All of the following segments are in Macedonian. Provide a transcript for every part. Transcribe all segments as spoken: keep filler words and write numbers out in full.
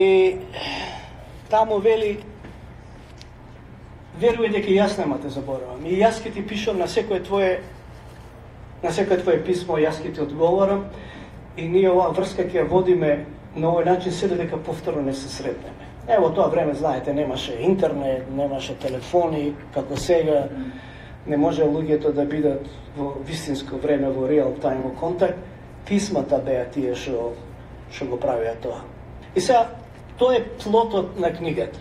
И таму вели, веруј дека јас нема те заборавам. И јас ке ти пишам на секое твое на секое твое писмо, јас ке ти одговорам и ние оваа врска ќе ја водиме на овој начин се додека повторно не се сретнеме. Ево тоа време, знаете, немаше интернет, немаше телефони, како сега, не може луѓето да бидат во вистинско време, во реал тајм во контакт. Писмата беа тие што што го правеа тоа. И сега, тоа е плотот на книгата,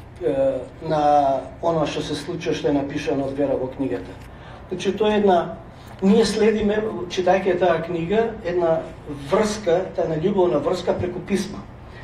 на оно што се случува, што е напишано од Вера во книгата. Значи, тоа е една, ние следиме, читајќи таа книга, една врска, таа една љубовна врска преку писма.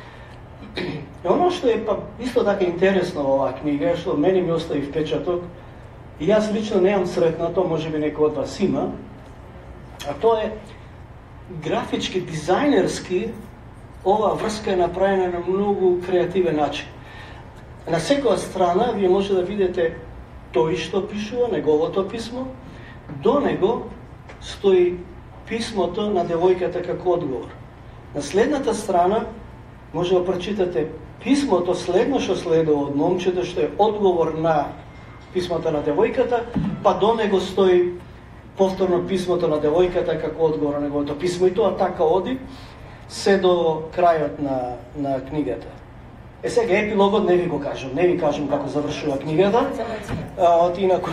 И оно што е па исто така интересно во оваа книга, што мене ми остави впечаток, и јас лично неам сретнато, можеби некој од вас има, а тоа е графички, дизајнерски, оваа врска е направена на многу креативен начин. На секоја страна вие може да видите тој што пишува, неговото писмо, до него стои писмото на девојката како одговор. На следната страна може да прочитате писмото следно што следува од момчето, што е одговор на писмото на девојката, па до него стои повторно писмото на девојката како одговор на неговото писмо. И тоа така оди се до крајот на, на книгата. Е, сега епилогот не ви го кажам, не ви кажам како завршува книгата, а, од инако...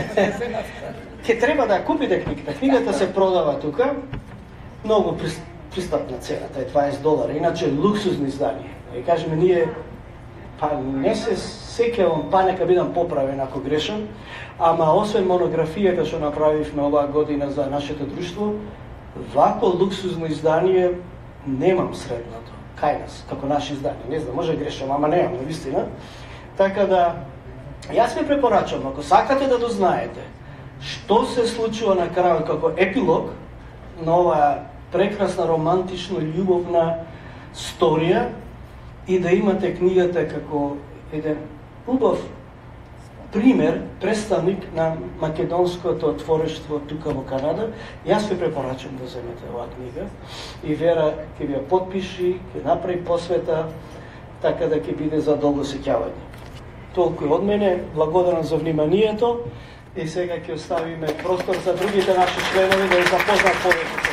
Ке треба да ја купите книгата. Книгата се продава тука, многу пристапна цената е дваесет долари, иначе луксузно издание. И кажеме, ние, па не се сеќавам, па нека бидам поправен ако грешам, ама освен монографијата што направивме оваа година за нашето друштво, вако луксузно издание немам средното, кај нас, како наше издание. Не знам, може грешам, ама немам, навистина. Така да, јас ви препорачам, ако сакате да дознаете што се случува на крајот како епилог на оваа прекрасна, романтично, љубовна сторија и да имате книгата како еден убав пример, представник на македонското творештво тука во Канада, јас ви препорачам да земете оваа книга и Вера ќе ви ја подпиши, ќе направи посвета, така да ќе биде за долго сеќавање. Толку од мене, благодарам за вниманието и сега ќе оставиме простор за другите наши членови да ја запознаат повеќе.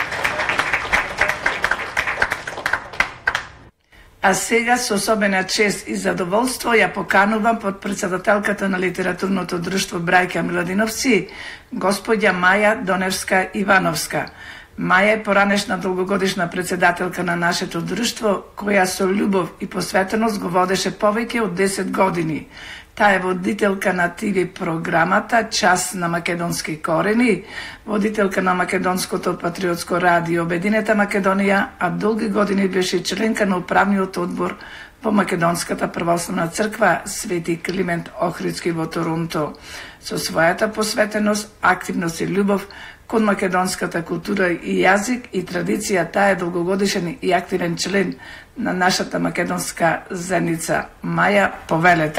А сега со особена чест и задоволство ја поканувам подпредседателката на литературното друштво Брајка Миладиновци, господја Маја Доневска Ивановска. Маја е поранешна долгогодишна председателка на нашето друштво, која со љубов и посветеност го водеше повеќе од десет години. Таа е водителка на ТВ програмата Час на македонски корени, водителка на Македонското патриотско радио Обединета Македонија, а долги години беше членка на управниот одбор во Македонската православна црква Свети Климент Охридски во Торонто. Со својата посветеност, активност и љубов кон македонската култура и јазик и традиција, таа е долгогодишен и активен член на нашата македонска заедница. Маја, повелете.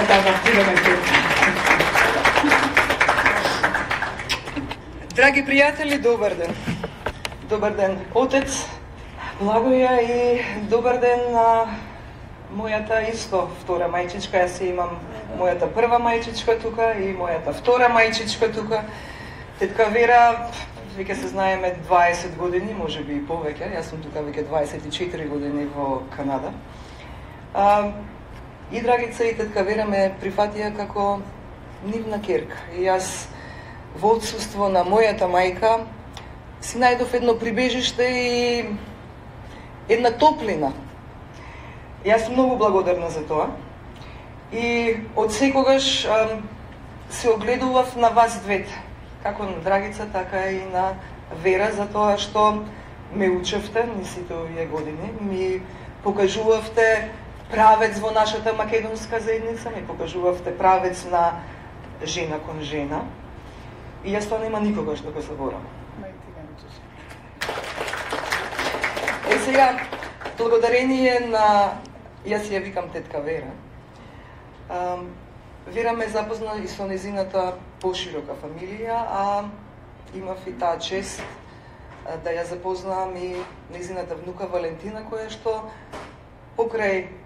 Драги пријатели, добар ден. Добар ден, отец, Благоја, и добар ден на мојата исто втора мајчичка. Јас имам мојата прва мајчичка тука и мојата втора мајчичка тука. Тетка Вера, веќе се знаеме дваесет години, може би и повеќе. Јас сум тука веќе дваесет и четири години во Канада. А, и Драгица и тетка Вера ме прифатија како нивна керка. И јас во отсуство на мојата мајка си најдов едно прибежиште и една топлина. Јас сум многу благодарна за тоа. И од секогаш а, се огледував на вас двете, како на Драгица, така и на Вера, за тоа што ме учевте низ сите овие години, ми покажувавте правец во нашата македонска заедница, ми покажувавте правец на жена кон жена, и јас тоа нема никогаш да го заборавам. Е, сега, благодарение на, јас ја викам тетка Вера, Вера ме запозна и со незината поширока фамилија, а имав и таа чест да ја запознам и незината внука Валентина, која што покрај